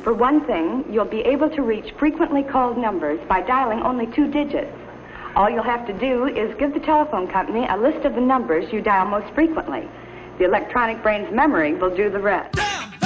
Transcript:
For one thing, you'll be able to reach frequently called numbers by dialing only 2 digits. All you'll have to do is give the telephone company a list of the numbers you dial most frequently. The electronic brain's memory will do the rest.